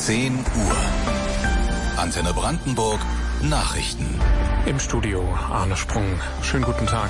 10 Uhr. Antenne Brandenburg Nachrichten. Im Studio Arne Sprung. Schönen guten Tag.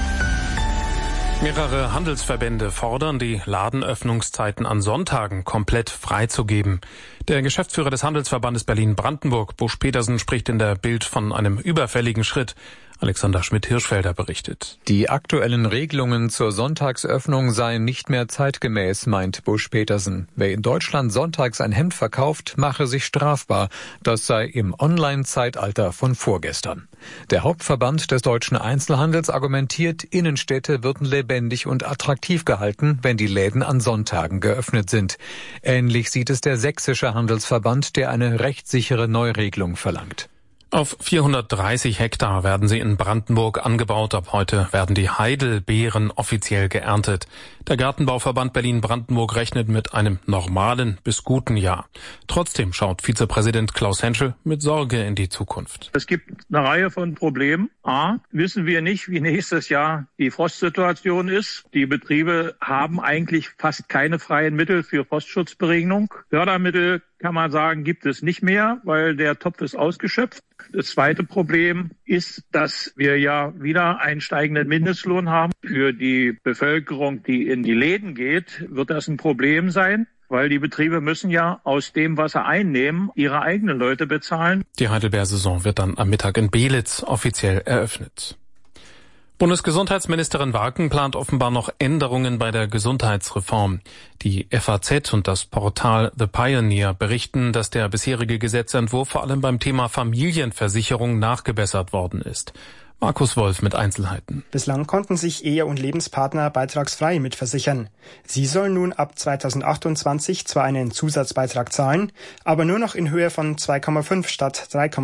Mehrere Handelsverbände fordern, die Ladenöffnungszeiten an Sonntagen komplett freizugeben. Der Geschäftsführer des Handelsverbandes Berlin-Brandenburg, Busch Petersen, spricht in der Bild von einem überfälligen Schritt. Alexander Schmidt-Hirschfelder berichtet. Die aktuellen Regelungen zur Sonntagsöffnung seien nicht mehr zeitgemäß, meint Busch Petersen. Wer in Deutschland sonntags ein Hemd verkauft, mache sich strafbar. Das sei im Online-Zeitalter von vorgestern. Der Hauptverband des deutschen Einzelhandels argumentiert, Innenstädte würden lebendig und attraktiv gehalten, wenn die Läden an Sonntagen geöffnet sind. Ähnlich sieht es der sächsische Handelsverband, der eine rechtssichere Neuregelung verlangt. Auf 430 Hektar werden sie in Brandenburg angebaut. Ab heute werden die Heidelbeeren offiziell geerntet. Der Gartenbauverband Berlin-Brandenburg rechnet mit einem normalen bis guten Jahr. Trotzdem schaut Vizepräsident Klaus Henschel mit Sorge in die Zukunft. Es gibt eine Reihe von Problemen. A, wissen wir nicht, wie nächstes Jahr die Frostsituation ist. Die Betriebe haben eigentlich fast keine freien Mittel für Frostschutzberegnung. Fördermittel, kann man sagen, gibt es nicht mehr, weil der Topf ist ausgeschöpft. Das zweite Problem ist, dass wir ja wieder einen steigenden Mindestlohn haben. Für die Bevölkerung, die in die Läden geht, wird das ein Problem sein, weil die Betriebe müssen ja aus dem, was sie einnehmen, ihre eigenen Leute bezahlen. Die Heidelbeersaison wird dann am Mittag in Belitz offiziell eröffnet. Bundesgesundheitsministerin Waken plant offenbar noch Änderungen bei der Gesundheitsreform. Die FAZ und das Portal The Pioneer berichten, dass der bisherige Gesetzentwurf vor allem beim Thema Familienversicherung nachgebessert worden ist. Markus Wolf mit Einzelheiten. Bislang konnten sich Ehe- und Lebenspartner beitragsfrei mitversichern. Sie sollen nun ab 2028 zwar einen Zusatzbeitrag zahlen, aber nur noch in Höhe von 2,5 statt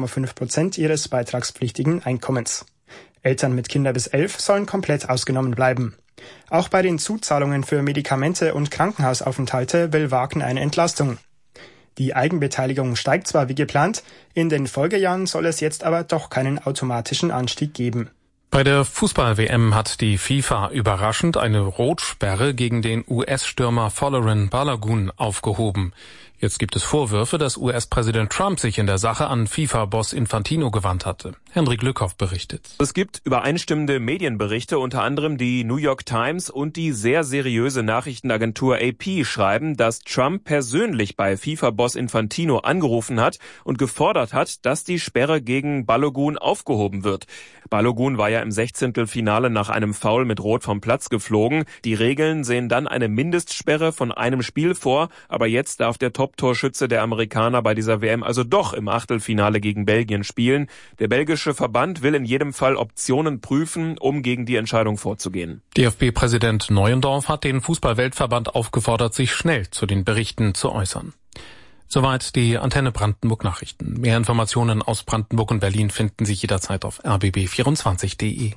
3,5% ihres beitragspflichtigen Einkommens. Eltern mit Kindern bis 11 sollen komplett ausgenommen bleiben. Auch bei den Zuzahlungen für Medikamente und Krankenhausaufenthalte will Waken eine Entlastung. Die Eigenbeteiligung steigt zwar wie geplant, in den Folgejahren soll es jetzt aber doch keinen automatischen Anstieg geben. Bei der Fußball-WM hat die FIFA überraschend eine Rotsperre gegen den US-Stürmer Folarin Balogun aufgehoben. Jetzt gibt es Vorwürfe, dass US-Präsident Trump sich in der Sache an FIFA-Boss Infantino gewandt hatte. Henrik Lückhoff berichtet. Es gibt übereinstimmende Medienberichte, unter anderem die New York Times und die sehr seriöse Nachrichtenagentur AP schreiben, dass Trump persönlich bei FIFA-Boss Infantino angerufen hat und gefordert hat, dass die Sperre gegen Balogun aufgehoben wird. Balogun war ja im 16. Finale nach einem Foul mit Rot vom Platz geflogen. Die Regeln sehen dann eine Mindestsperre von einem Spiel vor, aber jetzt darf der Top-Torschütze der Amerikaner bei dieser WM also doch im Achtelfinale gegen Belgien spielen. Der belgische Verband will in jedem Fall Optionen prüfen, um gegen die Entscheidung vorzugehen. DFB-Präsident Neuendorf hat den Fußball-Weltverband aufgefordert, sich schnell zu den Berichten zu äußern. Soweit die Antenne Brandenburg Nachrichten. Mehr Informationen aus Brandenburg und Berlin finden Sie jederzeit auf rbb24.de.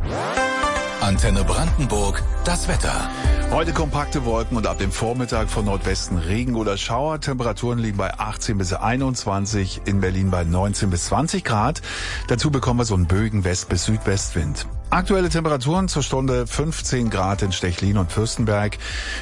Antenne Brandenburg, das Wetter. Heute kompakte Wolken und ab dem Vormittag von Nordwesten Regen oder Schauer. Temperaturen liegen bei 18 bis 21, in Berlin bei 19 bis 20 Grad. Dazu bekommen wir so einen böigen West- bis Südwestwind. Aktuelle Temperaturen zur Stunde 15 Grad in Stechlin und Fürstenberg.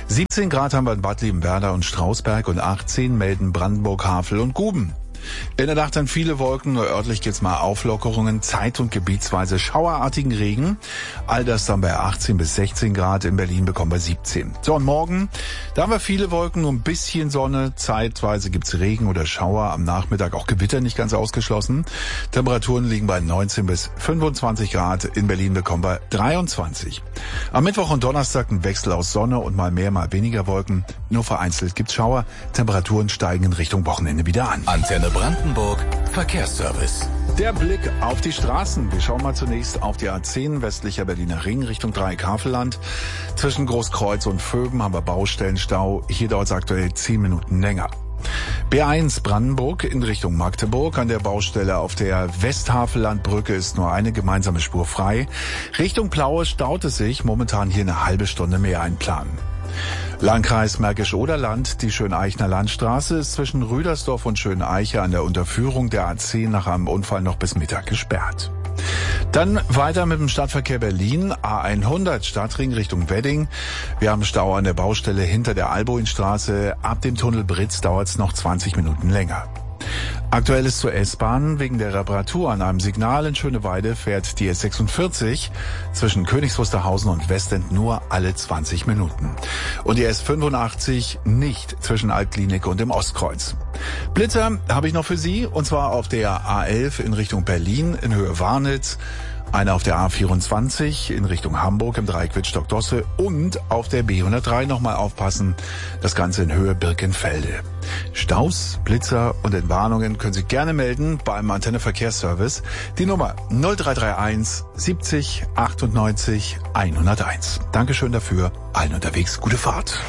17 Grad haben wir in Bad Liebenwerda und Strausberg und 18 melden Brandenburg, Havel und Guben. In der Nacht dann viele Wolken, nur örtlich gibt's mal Auflockerungen, zeit- und gebietsweise schauerartigen Regen. All das dann bei 18 bis 16 Grad, in Berlin bekommen wir 17. So, und morgen, da haben wir viele Wolken, nur ein bisschen Sonne, zeitweise gibt's Regen oder Schauer, am Nachmittag auch Gewitter nicht ganz ausgeschlossen. Temperaturen liegen bei 19 bis 25 Grad, in Berlin bekommen wir 23. Am Mittwoch und Donnerstag ein Wechsel aus Sonne und mal mehr, mal weniger Wolken. Nur vereinzelt gibt's Schauer, Temperaturen steigen in Richtung Wochenende wieder an. Antenne Brandenburg Verkehrsservice. Der Blick auf die Straßen. Wir schauen mal zunächst auf die A10 westlicher Berliner Ring Richtung Dreieck-Havelland. Zwischen Großkreuz und Vöben haben wir Baustellenstau. Hier dauert es aktuell 10 Minuten länger. B1 Brandenburg in Richtung Magdeburg. An der Baustelle auf der Westhavellandbrücke ist nur eine gemeinsame Spur frei. Richtung Plaue staut es sich. Momentan hier eine halbe Stunde mehr einplanen. Landkreis Märkisch-Oderland, die Schöneichner Landstraße ist zwischen Rüdersdorf und Schöneiche an der Unterführung der A10 nach einem Unfall noch bis Mittag gesperrt. Dann weiter mit dem Stadtverkehr Berlin, A100 Stadtring Richtung Wedding. Wir haben Stau an der Baustelle hinter der Alboinstraße. Ab dem Tunnel Britz dauert es noch 20 Minuten länger. Aktuelles zur S-Bahn. Wegen der Reparatur an einem Signal in Schöneweide fährt die S46 zwischen Königs Wusterhausen und Westend nur alle 20 Minuten. Und die S85 nicht zwischen Altklinik und dem Ostkreuz. Blitzer habe ich noch für Sie, und zwar auf der A11 in Richtung Berlin in Höhe Warnitz. Einer auf der A24 in Richtung Hamburg im Dreieck Wittstock-Dosse und auf der B103 nochmal aufpassen. Das Ganze in Höhe Birkenfelde. Staus, Blitzer und Entwarnungen können Sie gerne melden beim Antenne Verkehrsservice. Die Nummer 0331 70 98 101. Dankeschön dafür. Allen unterwegs gute Fahrt.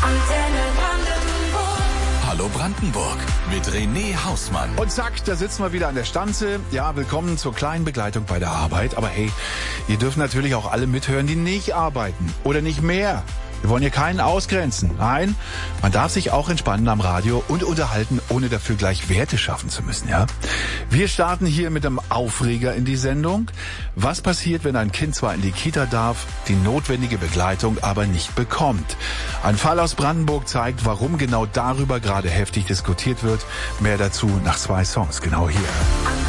Hallo Brandenburg mit René Hausmann. Und zack, da sitzen wir wieder an der Stanze. Ja, willkommen zur kleinen Begleitung bei der Arbeit. Aber hey, ihr dürft natürlich auch alle mithören, die nicht arbeiten oder nicht mehr. Wir wollen hier keinen ausgrenzen. Nein, man darf sich auch entspannen am Radio und unterhalten, ohne dafür gleich Werte schaffen zu müssen, ja? Wir starten hier mit einem Aufreger in die Sendung. Was passiert, wenn ein Kind zwar in die Kita darf, die notwendige Begleitung aber nicht bekommt? Ein Fall aus Brandenburg zeigt, warum genau darüber gerade heftig diskutiert wird. Mehr dazu nach 2 Songs, genau hier.